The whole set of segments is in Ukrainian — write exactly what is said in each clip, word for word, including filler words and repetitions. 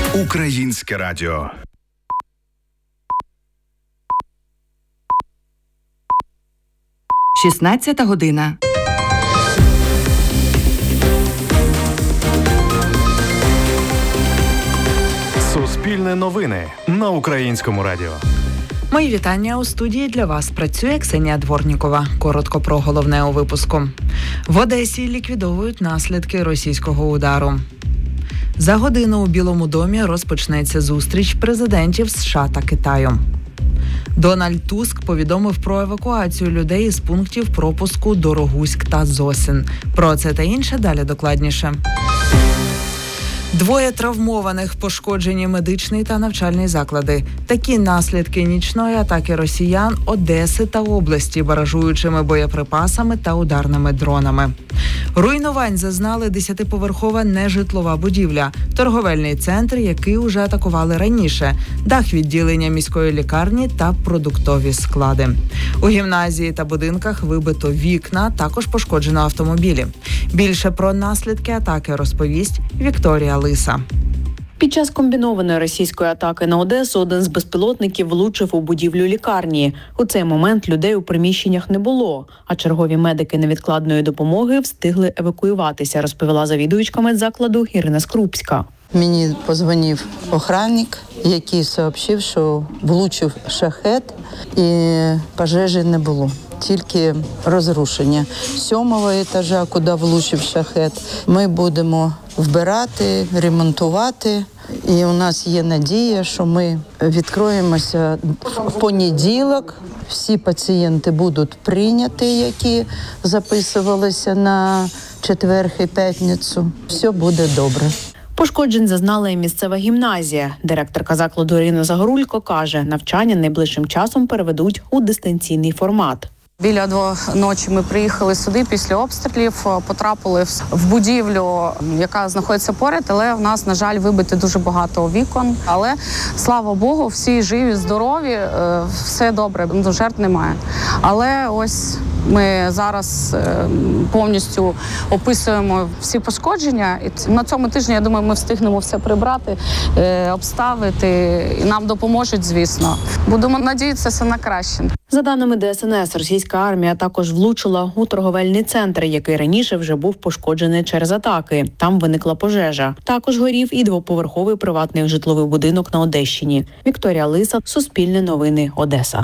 Українське радіо. шістнадцята година. Суспільне новини на Українському радіо. Мої вітання. У студії для вас працює Ксенія Дворнікова. Коротко про головне у випуску. В Одесі ліквідовують наслідки російського удару. За годину у Білому домі розпочнеться зустріч президентів США та Китаю. Дональд Туск повідомив про евакуацію людей із пунктів пропуску Дорогуськ та Зосин. Про це та інше далі докладніше. Двоє травмованих, пошкоджені медичний та навчальний заклади. Такі наслідки нічної атаки росіян Одеси та області баражуючими боєприпасами та ударними дронами. Руйнувань зазнали десятиповерхова нежитлова будівля, торговельний центр, який уже атакували раніше, дах відділення міської лікарні та продуктові склади. У гімназії та будинках вибито вікна, також пошкоджено автомобілі. Більше про наслідки атаки розповість Вікторія Лиса. Під час комбінованої російської атаки на Одесу один з безпілотників влучив у будівлю лікарні. У цей момент людей у приміщеннях не було, а чергові медики невідкладної допомоги встигли евакуюватися, розповіла завідувачка медзакладу Ірина Скрупська. Мені подзвонив охранник, який сообщив, що влучив шахет і пожежі не було. Тільки розрушення сьомого етажа, куди влучив шахет, ми будемо вбирати, ремонтувати. І у нас є надія, що ми відкроємося в понеділок. Всі пацієнти будуть прийняті, які записувалися на четвер і п'ятницю. Все буде добре. Пошкоджень зазнала і місцева гімназія. Директорка закладу Ірина Загорулько каже, навчання найближчим часом переведуть у дистанційний формат. Біля двох ночі ми приїхали сюди після обстрілів, потрапили в будівлю, яка знаходиться поряд, але в нас, на жаль, вибито дуже багато вікон. Але, слава Богу, всі живі, здорові, все добре, жертв немає. Але ось ми зараз повністю описуємо всі пошкодження. І на цьому тижні, я думаю, ми встигнемо все прибрати, обставити, і нам допоможуть, звісно. Будемо надіятися на краще. За даними Де Ес Ен Ес, російська армія також влучила у торговельний центр, який раніше вже був пошкоджений через атаки. Там виникла пожежа. Також горів і двоповерховий приватний житловий будинок на Одещині. Вікторія Лиса, Суспільне новини, Одеса.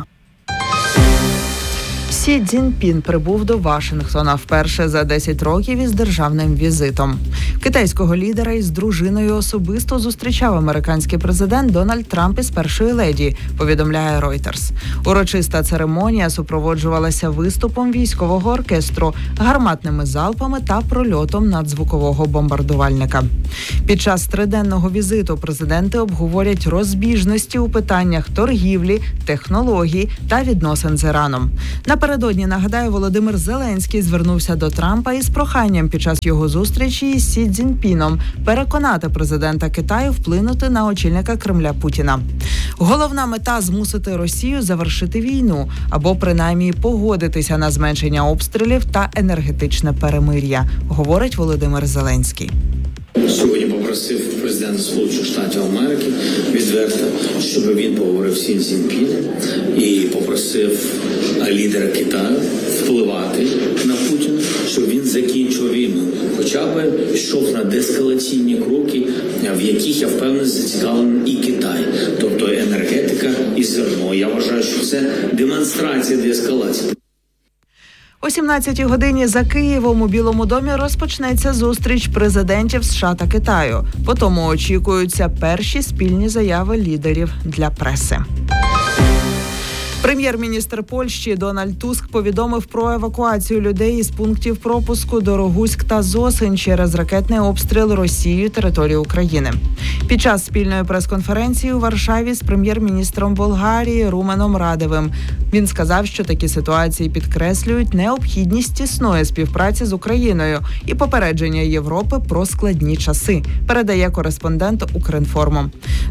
Сі Цзіньпін прибув до Вашингтона вперше за десять років із державним візитом. Китайського лідера із дружиною особисто зустрічав американський президент Дональд Трамп із першою леді, повідомляє Reuters. Урочиста церемонія супроводжувалася виступом військового оркестру, гарматними залпами та прольотом надзвукового бомбардувальника. Під час триденного візиту президенти обговорять розбіжності у питаннях торгівлі, технологій та відносин з Іраном. Напередодні, нагадаю, Володимир Зеленський звернувся до Трампа із проханням під час його зустрічі із Сі Цзіньпіном переконати президента Китаю вплинути на очільника Кремля Путіна. Головна мета – змусити Росію завершити війну або принаймні погодитися на зменшення обстрілів та енергетичне перемир'я, говорить Володимир Зеленський. Сьогодні попросив президента Сполучених Штатів Америки відверто, щоб він поговорив з Сі Цзіньпіном і попросив лідера Китаю впливати на Путіна, щоб він закінчив війну. Хоча б йшов на деескалаційні кроки, в яких, я впевнений, зацікавлений і Китай. Тобто енергетика і зерно. Я вважаю, що це демонстрація деескалації. О сімнадцятій годині за Києвом у Білому домі розпочнеться зустріч президентів США та Китаю. Потім очікуються перші спільні заяви лідерів для преси. Прем'єр-міністр Польщі Дональд Туск повідомив про евакуацію людей із пунктів пропуску Дорогуськ та Зосин через ракетний обстріл Росією території України. Під час спільної прес-конференції у Варшаві з прем'єр-міністром Болгарії Руменом Радевим він сказав, що такі ситуації підкреслюють необхідність тісної співпраці з Україною і попередження Європи про складні часи, передає кореспондент Укрінформу.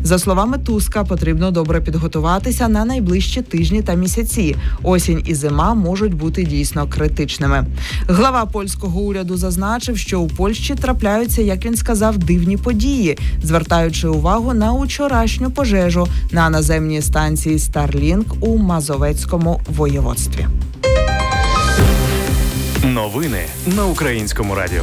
За словами Туска, потрібно добре підготуватися на найближчі тижні та місяці. Осінь і зима можуть бути дійсно критичними. Глава польського уряду зазначив, що у Польщі трапляються, як він сказав, дивні події, звертаючи увагу на учорашню пожежу на наземній станції Starlink у Мазовецькому воєводстві. Новини на Українському радіо.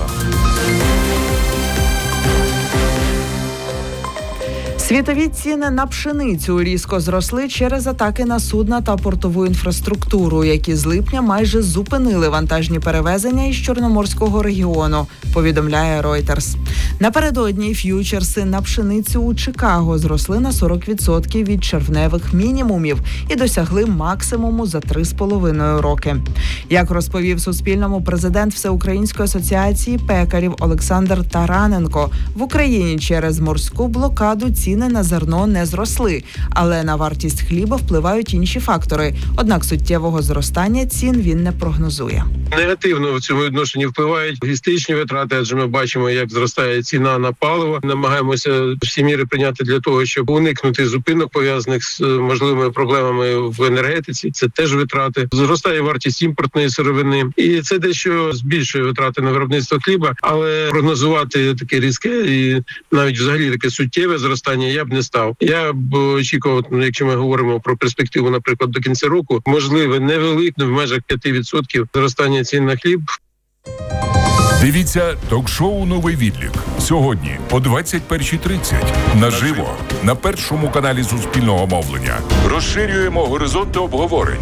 Світові ціни на пшеницю різко зросли через атаки на судна та портову інфраструктуру, які з липня майже зупинили вантажні перевезення із Чорноморського регіону, повідомляє Reuters. Напередодні ф'ючерси на пшеницю у Чикаго зросли на сорок відсотків від червневих мінімумів і досягли максимуму за три з половиною роки. Як розповів Суспільному президент Всеукраїнської асоціації пекарів Олександр Тараненко, в Україні через морську блокаду ціни на зерно не зросли, але на вартість хліба впливають інші фактори. Однак суттєвого зростання цін він не прогнозує. Негативно в цьому відношенні впливають логістичні витрати, адже ми бачимо, як зростає ціна на паливо. Намагаємося всі міри прийняти для того, щоб уникнути зупинок, пов'язаних з можливими проблемами в енергетиці. Це теж витрати. Зростає вартість імпортної сировини. І це дещо збільшує витрати на виробництво хліба. Але прогнозувати таке різке і навіть взагалі таке суттєве зростання я б не став. Я б очікував, якщо ми говоримо про перспективу, наприклад, до кінця року, можливе невелике, в межах п'ять відсотків зростання цін на хліб. Дивіться ток-шоу «Новий відлік» сьогодні о двадцять перша тридцять. Наживо на першому каналі Суспільного мовлення. Розширюємо горизонти обговорень.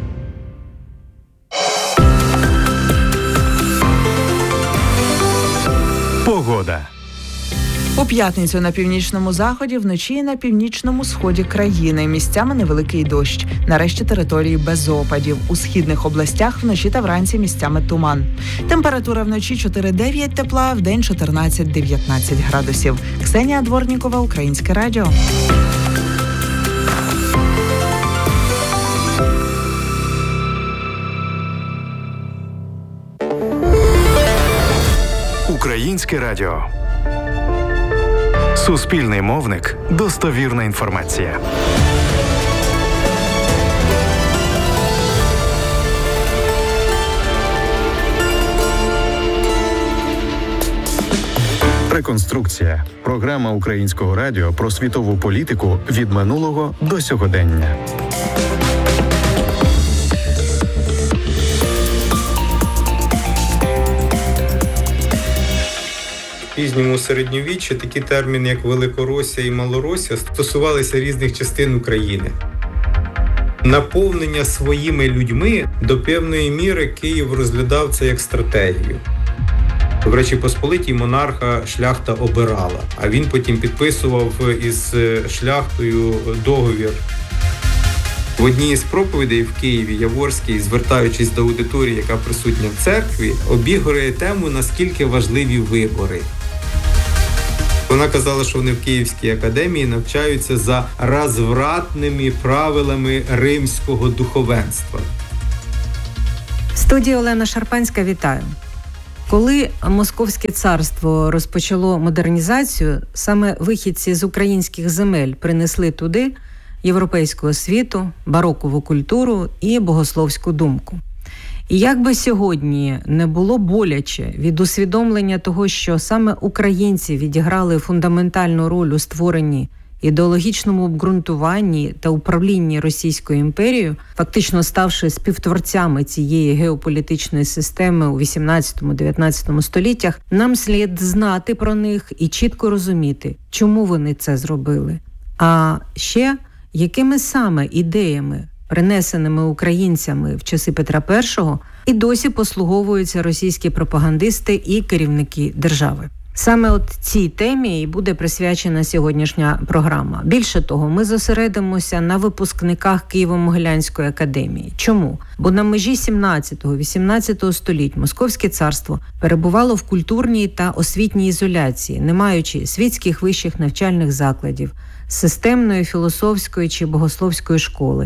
Погода. У п'ятницю на північному заході, вночі і на північному сході країни. Місцями невеликий дощ. На решті території без опадів. У східних областях вночі та вранці місцями туман. Температура вночі чотири-дев'ять тепла, вдень чотирнадцять-дев'ятнадцять градусів. Ксенія Дворнікова, Українське радіо. Українське радіо. Суспільний мовник. Достовірна інформація. Реконструкція. Програма Українського радіо про світову політику від минулого до сьогодення. В пізньому середньовіччі такі терміни, як Великоросія і Малоросія, стосувалися різних частин України. Наповнення своїми людьми до певної міри Київ розглядав це як стратегію. В Речі Посполитій монарха шляхта обирала, а він потім підписував із шляхтою договір. В одній із проповідей в Києві Яворський, звертаючись до аудиторії, яка присутня в церкві, обігрує тему, наскільки важливі вибори. Вона казала, що вони в Київській академії навчаються за розвратними правилами римського духовенства. В студії Олена Шарпанська, вітаю. Коли Московське царство розпочало модернізацію, саме вихідці з українських земель принесли туди європейську освіту, барокову культуру і богословську думку. І як би сьогодні не було боляче від усвідомлення того, що саме українці відіграли фундаментальну роль у створенні, ідеологічному обґрунтуванні та управлінні Російською імперією, фактично ставши співтворцями цієї геополітичної системи у вісімнадцятому-дев'ятнадцятому століттях, нам слід знати про них і чітко розуміти, чому вони це зробили. А ще, якими саме ідеями, принесеними українцями в часи Петра Першого, і досі послуговуються російські пропагандисти і керівники держави. Саме от цій темі і буде присвячена сьогоднішня програма. Більше того, ми зосередимося на випускниках Києво-Могилянської академії. Чому? Бо на межі сімнадцятого-вісімнадцятого століть Московське царство перебувало в культурній та освітній ізоляції, не маючи світських вищих навчальних закладів, системної філософської чи богословської школи,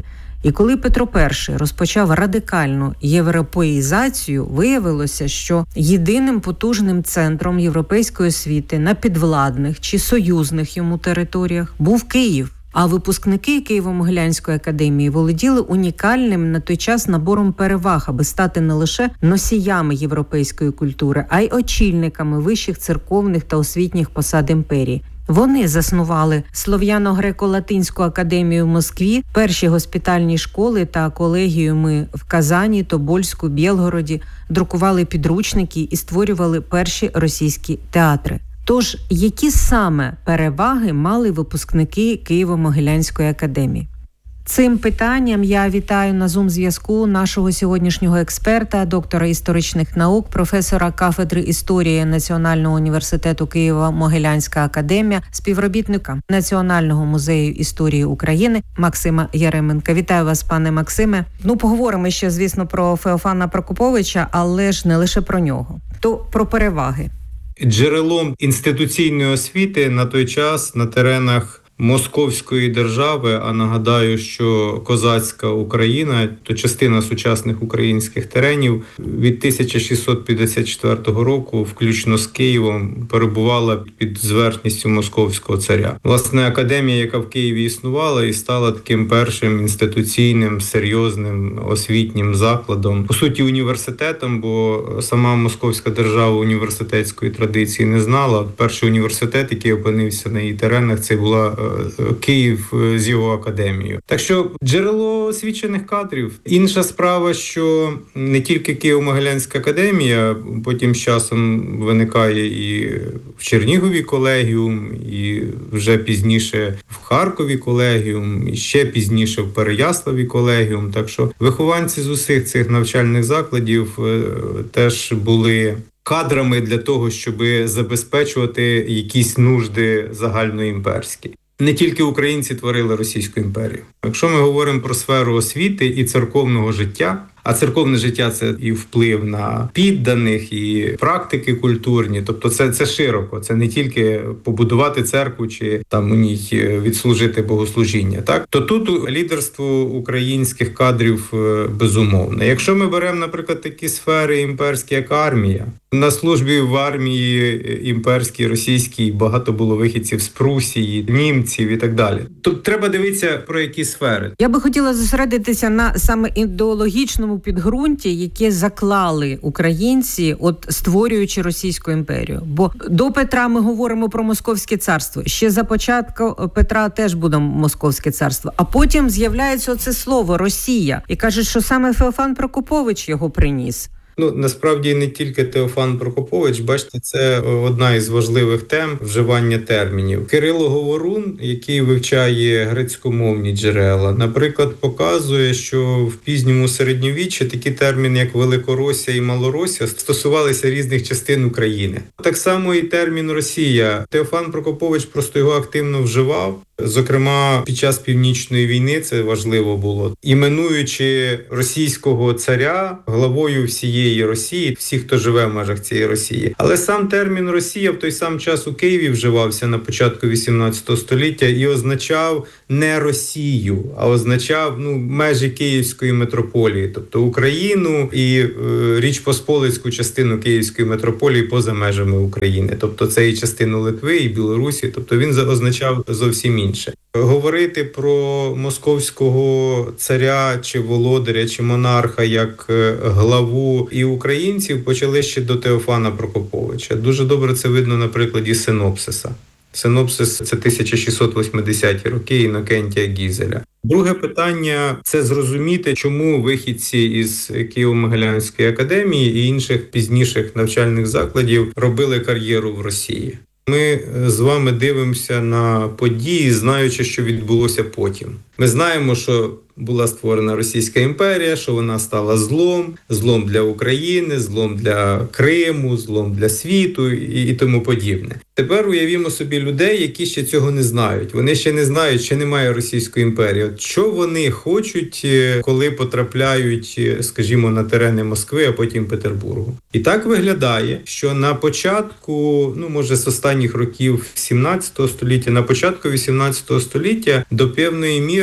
І коли Петро І розпочав радикальну європеїзацію, виявилося, що єдиним потужним центром європейської освіти на підвладних чи союзних йому територіях був Київ. А випускники Києво-Могилянської академії володіли унікальним на той час набором переваг, аби стати не лише носіями європейської культури, а й очільниками вищих церковних та освітніх посад імперії. Вони заснували Слов'яно-греко-латинську академію в Москві, перші госпітальні школи та колегіуми в Казані, Тобольську, Білгороді, друкували підручники і створювали перші російські театри. Тож, які саме переваги мали випускники Києво-Могилянської академії? Цим питанням я вітаю на Зум-зв'язку нашого сьогоднішнього експерта, доктора історичних наук, професора кафедри історії Національного університету Києво-Могилянська академія, співробітника Національного музею історії України Максима Яременка. Вітаю вас, пане Максиме. Ну, поговоримо ще, звісно, про Феофана Прокоповича, але ж не лише про нього. То про переваги. Джерелом інституційної освіти на той час на теренах Московської держави, а нагадаю, що козацька Україна, то частина сучасних українських теренів, від тисяча шістсот п'ятдесят четвертого року, включно з Києвом, перебувала під зверхністю московського царя. Власне, академія, яка в Києві існувала і стала таким першим інституційним, серйозним освітнім закладом, по суті, університетом, бо сама московська держава університетської традиції не знала. Перший університет, який опинився на її теренах, це була Київ з його академією. Так що джерело освічених кадрів. Інша справа, що не тільки Києво-Могилянська академія, потім з часом виникає і в Чернігові колегіум, і вже пізніше в Харкові колегіум, і ще пізніше в Переяславі колегіум. Так що вихованці з усіх цих навчальних закладів теж були кадрами для того, щоб забезпечувати якісь нужди загальноімперські. Не тільки українці творили Російську імперію. Якщо ми говоримо про сферу освіти і церковного життя, а церковне життя – це і вплив на підданих, і практики культурні, тобто це, це широко, це не тільки побудувати церкву чи там у ній відслужити богослужіння, так? То тут лідерство українських кадрів безумовне. Якщо ми беремо, наприклад, такі сфери імперські, як армія, на службі в армії імперській, російській багато було вихідців з Прусії, німців і так далі. Тут треба дивитися, про які сфери. Я би хотіла зосередитися на саме ідеологічному підґрунті, яке заклали українці, от створюючи Російську імперію. Бо до Петра ми говоримо про Московське царство. Ще за початку Петра теж буде Московське царство. А потім з'являється оце слово «Росія». І кажуть, що саме Феофан Прокопович його приніс. Ну, насправді, не тільки Феофан Прокопович, бачите, це одна із важливих тем вживання термінів. Кирило Говорун, який вивчає грецькомовні джерела, наприклад, показує, що в пізньому середньовіччі такі терміни, як Великоросія і Малоросія, стосувалися різних частин України. Так само і термін «Росія». Феофан Прокопович просто його активно вживав. Зокрема, під час Північної війни це важливо було. Іменуючи російського царя главою всієї Росії, всіх, хто живе в межах цієї Росії. Але сам термін «Росія» в той сам час у Києві вживався на початку вісімнадцятого століття і означав не Росію, а означав ну, межі Київської митрополії, тобто Україну і е, Річ Посполицьку частину Київської митрополії поза межами України. Тобто це і частину Литви, і Білорусі, тобто він означав зовсім інше. Говорити про московського царя, чи володаря, чи монарха як главу і українців почали ще до Феофана Прокоповича. Дуже добре це видно на прикладі синопсиса. Синопсис – це тисяча шістсот вісімдесяті роки Інокентія Гізеля. Друге питання – це зрозуміти, чому вихідці із Києво-Могилянської академії і інших пізніших навчальних закладів робили кар'єру в Росії. Ми з вами дивимося на події, знаючи, що відбулося потім. Ми знаємо, що була створена Російська імперія, що вона стала злом, злом для України, злом для Криму, злом для світу і, і тому подібне. Тепер уявімо собі людей, які ще цього не знають. Вони ще не знають, що немає Російської імперії. От що вони хочуть, коли потрапляють, скажімо, на терени Москви, а потім Петербургу. І так виглядає, що на початку, ну, може, з останніх років сімнадцятого століття, на початку вісімнадцятого століття до певної міри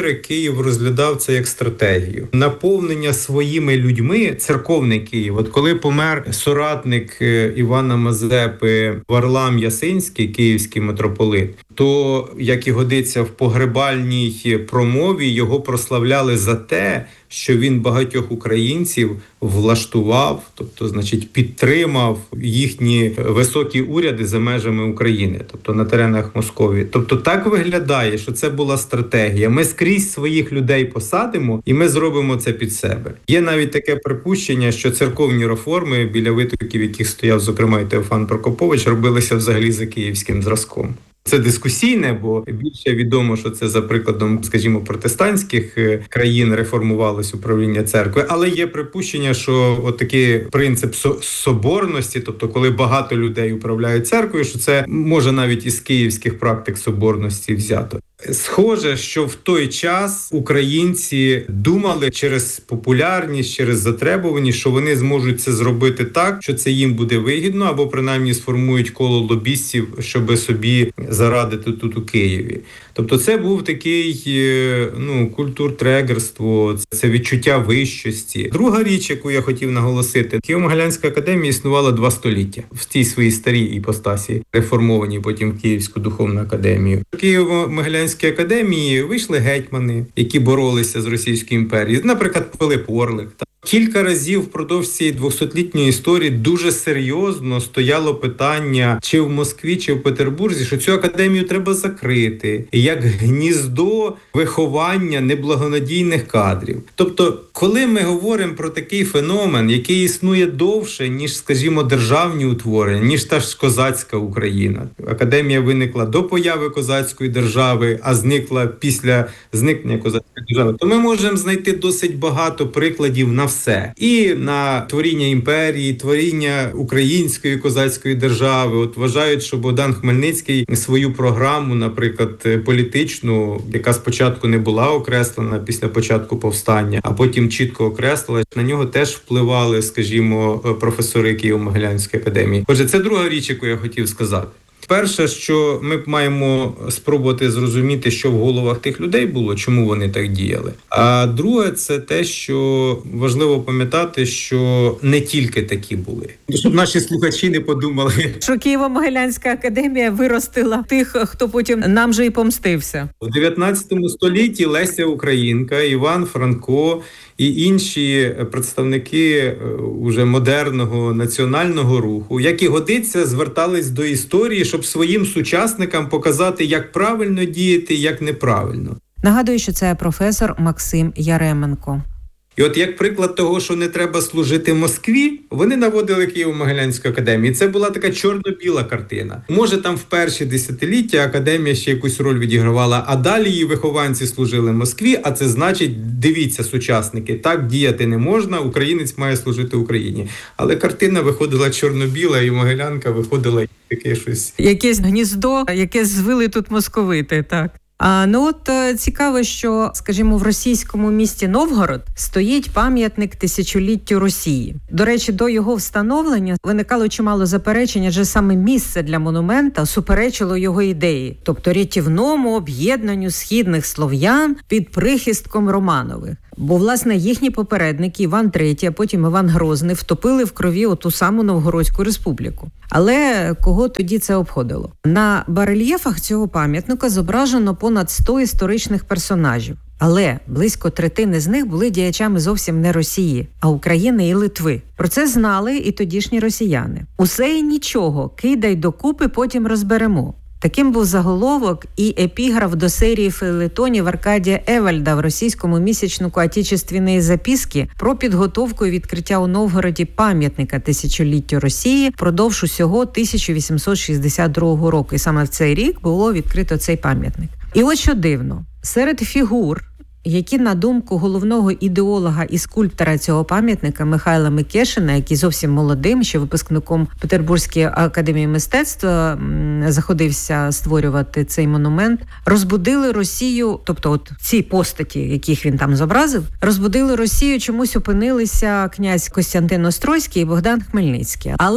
міри Київ розглядав це як стратегію. Наповнення своїми людьми, церковний Київ. От коли помер соратник Івана Мазепи Варлам Ясинський, київський митрополит, то, як і годиться в погребальній промові, його прославляли за те, що він багатьох українців влаштував, тобто, значить, підтримав їхні високі уряди за межами України, тобто на теренах Московії. Тобто так виглядає, що це була стратегія. Ми скрізь своїх людей посадимо і ми зробимо це під себе. Є навіть таке припущення, що церковні реформи, біля витоків яких стояв, зокрема, і Теофан Прокопович, робилися взагалі за київським зразком. Це дискусійне, бо більше відомо, що це за прикладом, скажімо, протестантських країн реформувалось управління церкви, але є припущення, що отакий принцип соборності, тобто коли багато людей управляють церквою, що це може навіть із київських практик соборності взято. Схоже, що в той час українці думали через популярність, через затребуваність, що вони зможуть це зробити так, що це їм буде вигідно, або принаймні сформують коло лобістів, щоб собі зарадити тут у Києві. Тобто це був такий, ну, культуртрегерство, це відчуття вищості. Друга річ, яку я хотів наголосити, Києво-Могилянська академія існувала два століття в тій своїй старій іпостасі, реформованій потім в Київську духовну академію. Києво-Могилянській академії вийшли гетьмани, які боролися з Російською імперією, наприклад, Пилип Орлик. Кілька разів впродовж цієї двохсотлітньої історії дуже серйозно стояло питання, чи в Москві, чи в Петербурзі, що цю академію треба закрити, як гніздо виховання неблагонадійних кадрів. Тобто, коли ми говоримо про такий феномен, який існує довше, ніж, скажімо, державні утворення, ніж та ж козацька Україна. Академія виникла до появи козацької держави, а зникла після зникнення козацької держави, то ми можемо знайти досить багато прикладів на все. І на творіння імперії, творіння української козацької держави. От вважають, що Богдан Хмельницький свою програму, наприклад, політичну, яка спочатку не була окреслена після початку повстання, а потім чітко окреслила, на нього теж впливали, скажімо, професори Києво-Могилянської академії. Отже, це друга річ, яку я хотів сказати. Перше, що ми маємо спробувати зрозуміти, що в головах тих людей було, чому вони так діяли. А друге, це те, що важливо пам'ятати, що не тільки такі були. Щоб наші слухачі не подумали, що Києво-Могилянська академія виростила тих, хто потім нам же і помстився. У дев'ятнадцятому столітті Леся Українка, Іван Франко і інші представники уже модерного національного руху, як і годиться, звертались до історії, щоб своїм сучасникам показати, як правильно діяти, як неправильно. Нагадую, що це професор Максим Яременко. І от як приклад того, що не треба служити Москві, вони наводили Києво-Могилянську академію. Це була така чорно-біла картина. Може, там в перші десятиліття академія ще якусь роль відігравала, а далі її вихованці служили Москві, а це значить, дивіться, сучасники, так діяти не можна, українець має служити Україні. Але картина виходила чорно-біла, і Могилянка виходила таке щось. Якесь гніздо, яке звили тут московити, так. А, ну от цікаво, що, скажімо, в російському місті Новгород стоїть пам'ятник тисячоліттю Росії. До речі, до його встановлення виникало чимало заперечень, адже саме місце для монумента суперечило його ідеї, тобто рятівному об'єднанню східних слов'ян під прихистком Романових. Бо, власне, їхні попередники Іван Третій, а потім Іван Грозний втопили в крові оту саму Новгородську республіку. Але кого тоді це обходило? На барельєфах цього пам'ятника зображено понад сто історичних персонажів. Але близько третини з них були діячами зовсім не Росії, а України і Литви. Про це знали і тодішні росіяни. Усе і нічого, кидай докупи, потім розберемо. Таким був заголовок і епіграф до серії фейлетонів Аркадія Евальда в російському місячнику «Отечественные записки» про підготовку і відкриття у Новгороді пам'ятника тисячоліттю Росії впродовж усього тисяча вісімсот шістдесят другого року. І саме в цей рік було відкрито цей пам'ятник. І от що дивно, серед фігур, які, на думку головного ідеолога і скульптора цього пам'ятника Михайла Микешина, який зовсім молодим, ще випускником Петербурзької академії мистецтва заходився створювати цей монумент, розбудили Росію, тобто от ці постаті, яких він там зобразив, розбудили Росію, чомусь опинилися князь Костянтин Острозький і Богдан Хмельницький. Але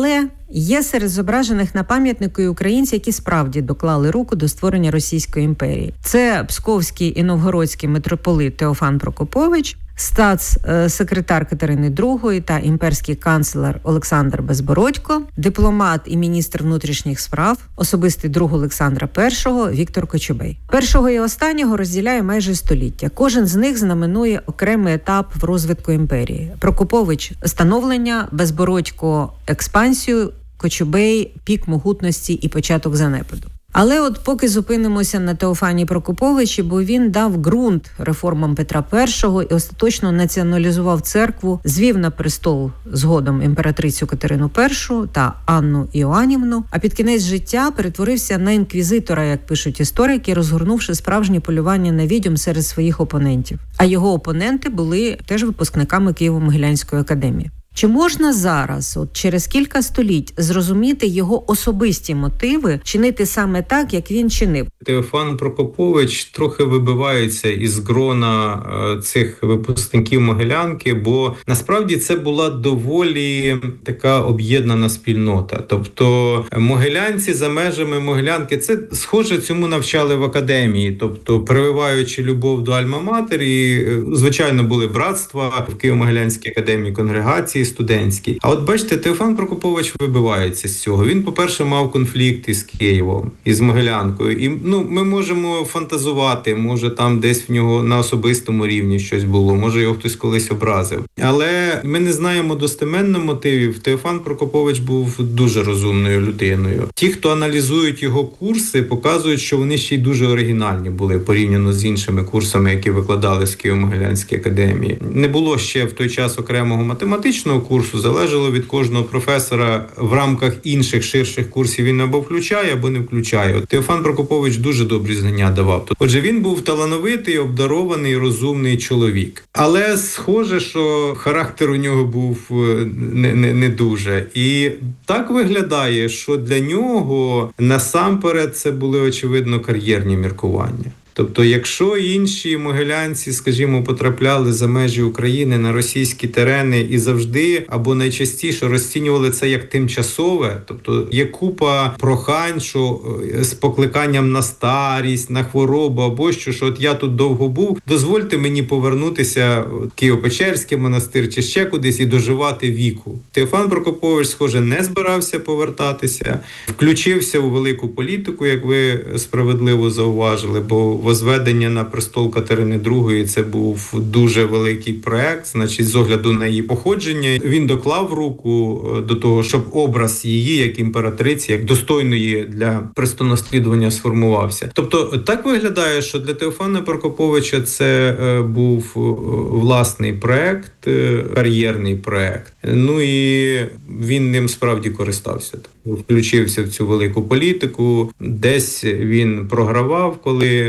Є серед зображених на пам'ятнику і українці, які справді доклали руку до створення Російської імперії. Це псковський і новгородський митрополит Теофан Прокопович, статс-секретар Катерини другої та імперський канцлер Олександр Безбородько, дипломат і міністр внутрішніх справ, особистий друг Олександра Першого Віктор Кочубей. Першого і останнього розділяє майже століття. Кожен з них знаменує окремий етап в розвитку імперії. Прокопович – становлення, Безбородько – експансію, Кочубей – пік могутності і початок занепаду. Але от поки зупинимося на Теофані Прокоповичі, бо він дав ґрунт реформам Петра І і остаточно націоналізував церкву, звів на престол згодом імператрицю Катерину І та Анну Іоанівну, а під кінець життя перетворився на інквізитора, як пишуть історики, розгорнувши справжнє полювання на відьом серед своїх опонентів. А його опоненти були теж випускниками Києво-Могилянської академії. Чи можна зараз, от через кілька століть, зрозуміти його особисті мотиви, чинити саме так, як він чинив? Теофан Прокопович трохи вибивається із грона цих випускників Могилянки, бо насправді це була доволі така об'єднана спільнота. Тобто могилянці за межами Могилянки, це схоже цьому навчали в академії, тобто прививаючи любов до Альма-Матер, і, звичайно, були братства в Києво-Могилянській академії, конгрегації студентські. А от бачите, Теофан Прокопович вибивається з цього. Він, по-перше, мав конфлікт із Києвом, із Могилянкою. І, ну, ми можемо фантазувати, може там десь в нього на особистому рівні щось було, може його хтось колись образив. Але ми не знаємо достеменно мотивів. Теофан Прокопович був дуже розумною людиною. Ті, хто аналізують його курси, показують, що вони ще й дуже оригінальні були порівняно з іншими курсами, які викладали в Києво-Могилянській академії. Не було ще в той час окремого математичного курсу, залежало від кожного професора в рамках інших ширших курсів він або включає, або не включає. От Теофан Прокопович дуже добрі знання давав. Отже, він був талановитий, обдарований, розумний чоловік. Але схоже, що характер у нього був не, не, не дуже. І так виглядає, що для нього насамперед це були, очевидно, кар'єрні міркування. Тобто, якщо інші могилянці, скажімо, потрапляли за межі України на російські терени і завжди або найчастіше розцінювали це як тимчасове, тобто є купа прохань, що з покликанням на старість, на хворобу або що, що от я тут довго був, дозвольте мені повернутися в Києво-Печерський монастир чи ще кудись і доживати віку. Теофан Прокопович, схоже, не збирався повертатися, включився у велику політику, як ви справедливо зауважили, бо возведення на престол Катерини другої – це був дуже великий проект, значить, з огляду на її походження. Він доклав руку до того, щоб образ її, як імператриці, як достойної для престонаслідування сформувався. Тобто, так виглядає, що для Теофана Прокоповича це був власний проект, кар'єрний проект. Ну і він ним справді користався. Включився в цю велику політику. Десь він програвав, коли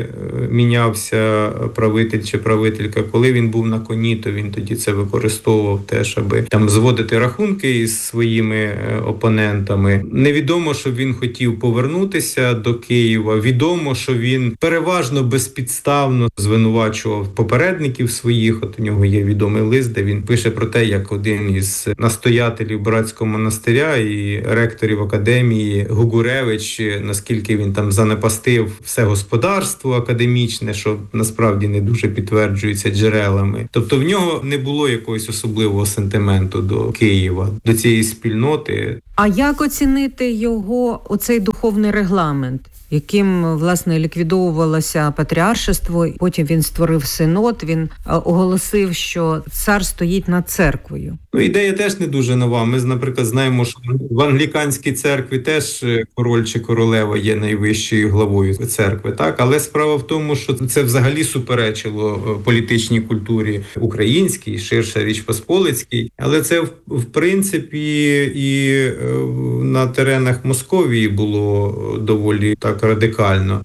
мінявся правитель чи правителька. Коли він був на коні, то він тоді це використовував теж, аби там зводити рахунки із своїми опонентами. Невідомо, що він хотів повернутися до Києва. Відомо, що він переважно безпідставно звинувачував попередників своїх. От у нього є відомий лист, де він пише про те, як один із настоятелів братського монастиря і ректорів академії Гугуревич, наскільки він там занепастив все господарство академічне, що насправді не дуже підтверджується джерелами. Тобто в нього не було якогось особливого сентименту до Києва, до цієї спільноти. А як оцінити його оцей духовний регламент, яким, власне, ліквідовувалося патріаршество, потім він створив синод, він оголосив, що цар стоїть над церквою? Ну, ідея теж не дуже нова. Ми, наприклад, знаємо, що в англіканській церкві теж король чи королева є найвищою главою церкви, так? Але справа в тому, що це взагалі суперечило політичній культурі українській, ширше Річ Посполицькій. Але це, в принципі, і на теренах Московії було доволі так радикально.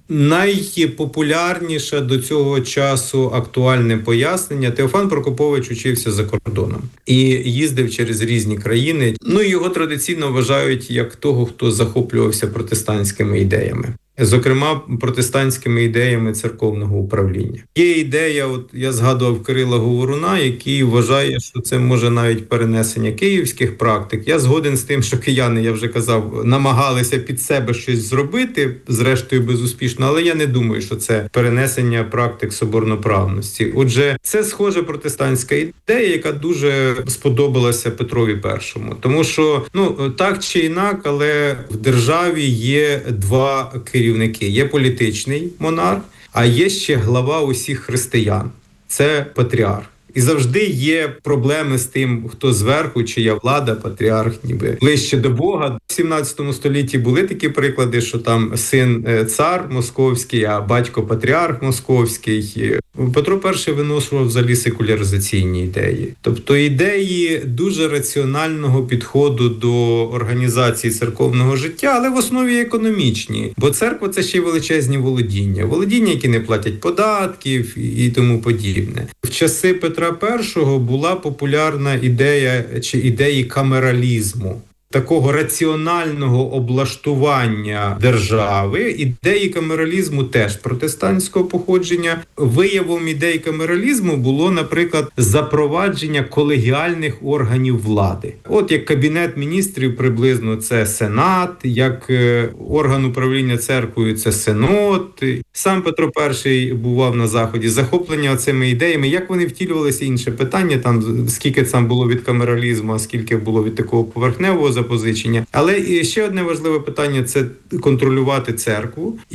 Найпопулярніше до цього часу актуальне пояснення: Теофан Прокопович учився за кордоном і їздив через різні країни. Ну, його традиційно вважають як того, хто захоплювався протестантськими ідеями. зокрема протестантськими ідеями церковного управління. Є ідея, от я згадував Кирила Говоруна, який вважає, що це може навіть перенесення київських практик. Я згоден з тим, що кияни, я вже казав, намагалися під себе щось зробити, зрештою безуспішно, але я не думаю, що це перенесення практик соборноправності. Отже, це схожа протестантська ідея, яка дуже сподобалася Петрові І. Тому що, ну, так чи інак, але в державі є два керівники. Є політичний монарх, а є ще глава усіх християн. Це патріарх. І завжди є проблеми з тим, хто зверху, чия влада, патріарх, ніби ближче до Бога. В сімнадцятому столітті були такі приклади, що там син цар московський, а батько патріарх московський. Петро І виношував взагалі секуляризаційні ідеї. Тобто ідеї дуже раціонального підходу до організації церковного життя, але в основі економічні. Бо церква – це ще й величезні володіння. Володіння, які не платять податків і тому подібне. В часи Петра І була популярна ідея чи ідеї камералізму. Такого раціонального облаштування держави. Ідеї камералізму теж протестантського походження. Виявом ідей камералізму було, наприклад, запровадження колегіальних органів влади. От як Кабінет міністрів приблизно це Сенат, як орган управління церквою це Синод. Сам Петро І бував на Заході. Захоплення цими ідеями, як вони втілювалися, інше питання, там скільки там було від камералізму, а скільки було від такого поверхневого запозичення. Але ще одне важливе питання – це контролювати церкву і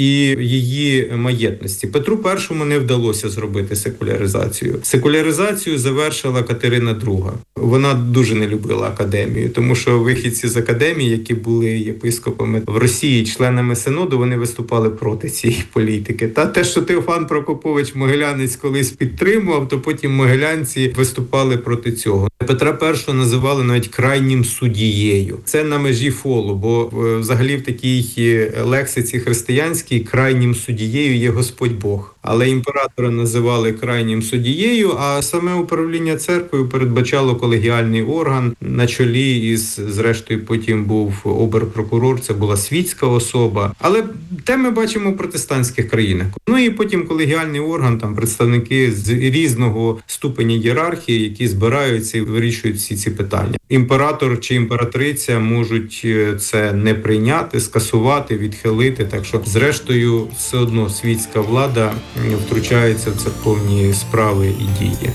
її маєтності. Петру І не вдалося зробити секуляризацію. Секуляризацію завершила Катерина Друга. Вона дуже не любила академію, тому що вихідці з академії, які були єпископами в Росії, членами Синоду, вони виступали проти цієї політики. Та те, що Теофан Прокопович Могилянець колись підтримував, то потім могилянці виступали проти цього. Петра І називали навіть крайнім суддією. Це на межі фолу, бо взагалі в такій лексиці християнській крайнім суддією є Господь Бог. Але імператора називали крайнім суддією, а саме управління церквою передбачало колегіальний орган на чолі із, зрештою, потім був оберпрокурор, це була світська особа. Але те ми бачимо в протестантських країнах. Ну і потім колегіальний орган, там представники з різного ступеня ієрархії, які збираються і вирішують всі ці питання. Імператор чи імператриця можуть це не прийняти, скасувати, відхилити, так що, зрештою, все одно світська влада втручається в церковні справи і дії.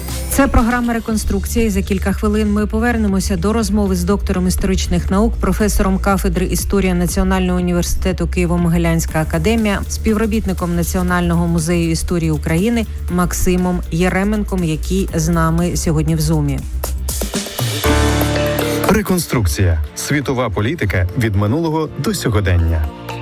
Це програма «Реконструкція». За кілька хвилин ми повернемося до розмови з доктором історичних наук, професором кафедри історії Національного університету Києво-Могилянська академія, співробітником Національного музею історії України Максимом Єременком, який з нами сьогодні в Зумі. Реконструкція. Світова політика від минулого до сьогодення.